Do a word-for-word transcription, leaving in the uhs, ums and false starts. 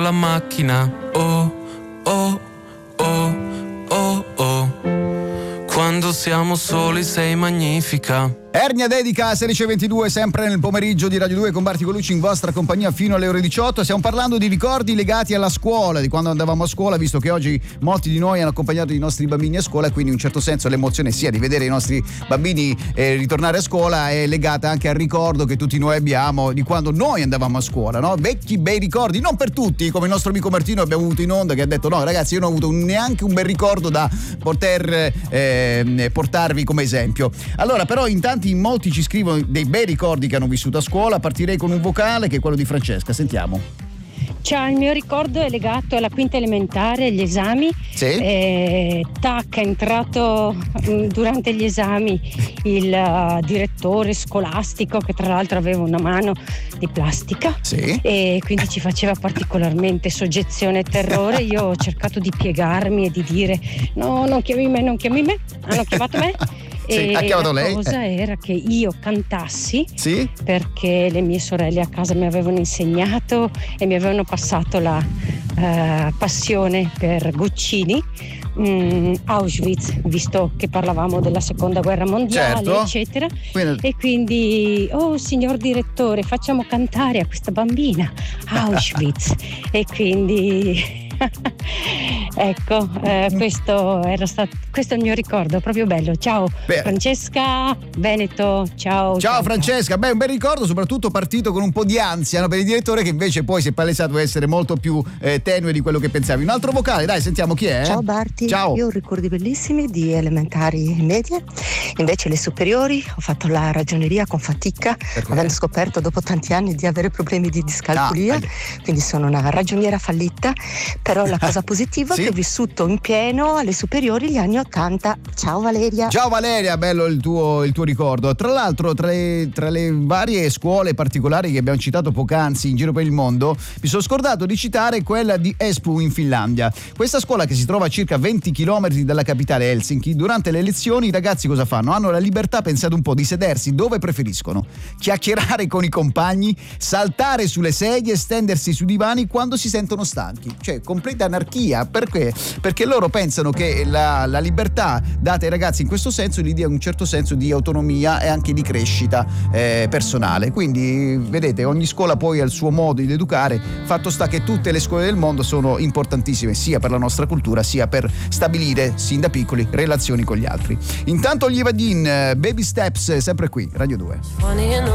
la macchina. Oh, oh, oh, oh, oh. Quando siamo soli sei magnifica. Ernia dedica a sedici e ventidue, sempre nel pomeriggio di Radio due con Barti Colucci in vostra compagnia fino alle ore diciotto. Stiamo parlando di ricordi legati alla scuola, di quando andavamo a scuola, visto che oggi molti di noi hanno accompagnato i nostri bambini a scuola, quindi in un certo senso l'emozione sia di vedere i nostri bambini eh, ritornare a scuola è legata anche al ricordo che tutti noi abbiamo di quando noi andavamo a scuola, no? Vecchi bei ricordi, non per tutti, come il nostro amico Martino abbiamo avuto in onda che ha detto no ragazzi io non ho avuto neanche un bel ricordo da poter eh, portarvi come esempio. Allora però in tanti in molti ci scrivono dei bei ricordi che hanno vissuto a scuola. Partirei con un vocale che è quello di Francesca, sentiamo. Ciao, il mio ricordo è legato alla quinta elementare, agli esami. Sì. E, tac, è entrato mh, durante gli esami il uh, direttore scolastico che tra l'altro aveva una mano di plastica. Sì. E quindi ci faceva particolarmente soggezione e terrore. Io ho cercato di piegarmi e di dire no, non chiami me, non chiami me. Hanno chiamato me. Sì, e ha chiamato la lei? cosa eh. era che io cantassi, sì? perché le mie sorelle a casa mi avevano insegnato e mi avevano passato la uh, passione per Guccini, um, Auschwitz, visto che parlavamo della seconda guerra mondiale, certo. eccetera. Quindi... E quindi, oh signor direttore, facciamo cantare a questa bambina Auschwitz. E quindi... ecco, eh, questo era stato questo è il mio ricordo, proprio bello. Ciao. Beh. Francesca Veneto, ciao. Ciao, ciao Francesca, ciao. Beh, un bel ricordo, soprattutto partito con un po' di ansia, no, per il direttore, che invece poi si è palesato essere molto più eh, tenue di quello che pensavi. Un altro vocale, dai, sentiamo chi è. Ciao Barti, ciao. Io ho ricordi bellissimi di elementari e medie, invece le superiori ho fatto la ragioneria con fatica, perché? Avendo scoperto dopo tanti anni di avere problemi di discalculia, ah, quindi sono una ragioniera fallita. Però la cosa positiva è sì? che ho vissuto in pieno alle superiori gli anni ottanta. Ciao Valeria. Ciao Valeria, bello il tuo, il tuo ricordo. Tra l'altro, tra le, tra le varie scuole particolari che abbiamo citato poc'anzi in giro per il mondo, mi sono scordato di citare quella di Espoo in Finlandia. Questa scuola, che si trova a circa venti chilometri dalla capitale Helsinki, durante le lezioni i ragazzi cosa fanno? Hanno la libertà, pensate un po', di sedersi dove preferiscono, chiacchierare con i compagni, saltare sulle sedie, stendersi sui divani quando si sentono stanchi. Cioè completa anarchia. Perché? Perché loro pensano che la, la libertà data ai ragazzi in questo senso gli dia un certo senso di autonomia e anche di crescita eh, personale. Quindi vedete, ogni scuola poi ha il suo modo di educare. Fatto sta che tutte le scuole del mondo sono importantissime sia per la nostra cultura sia per stabilire sin da piccoli relazioni con gli altri. Intanto gli Evadin, Baby Steps, sempre qui Radio due.